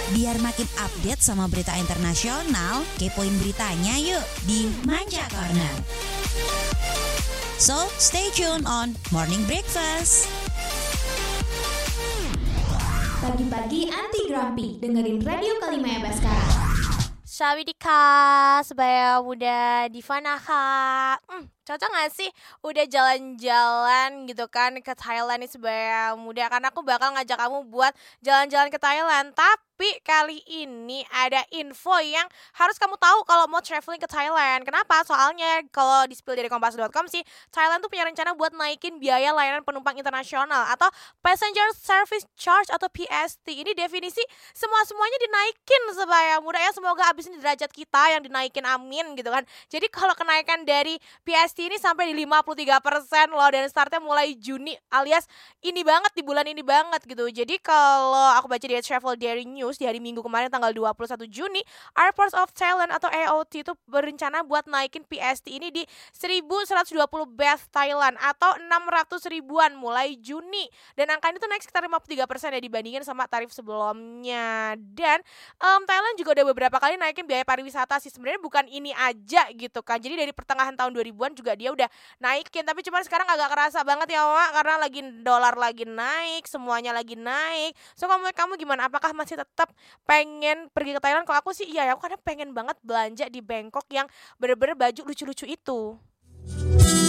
Biar makin update sama berita internasional, kepoin beritanya yuk di Manja Corner. So, stay tuned on Morning Breakfast. Pagi-pagi anti grumpy, dengerin Radio Kalimaya Baskara. Sawadika, sebaya muda Divana kak. Cocok gak sih udah jalan-jalan gitu kan ke Thailand nih sebaya muda? Karena aku bakal ngajak kamu buat jalan-jalan ke Thailand. Tapi kali ini ada info yang harus kamu tahu kalau mau traveling ke Thailand. Kenapa? Soalnya kalau di spill dari kompas.com sih, Thailand tuh punya rencana buat naikin biaya layanan penumpang internasional atau Passenger Service Charge atau PST. Ini definisi semuanya dinaikin sebaya muda ya. Semoga abis ini derajat kita yang dinaikin, amin gitu kan. Jadi kalau kenaikan dari PST ini sampai di 53% loh, dan startnya mulai Juni alias ini banget, di bulan ini banget gitu. Jadi kalau aku baca di Travel Daily News di hari Minggu kemarin tanggal 21 Juni, Airports of Thailand atau AOT itu berencana buat naikin PST ini di 1.120 baht Thailand atau 600 ribuan mulai Juni. Dan angka ini tuh naik sekitar 53% ya dibandingin sama tarif sebelumnya. Dan Thailand juga udah beberapa kali naikin biaya pariwisata sih. Sebenarnya bukan ini aja gitu kan. Jadi dari pertengahan tahun 2000-an juga dia udah naikin, tapi cuman sekarang agak kerasa banget ya Wak, karena lagi dolar lagi naik, semuanya lagi naik. So kamu gimana? Apakah masih tetap pengen pergi ke Thailand? Kalau aku sih iya ya, aku kadang pengen banget belanja di Bangkok yang bener-bener baju lucu-lucu itu.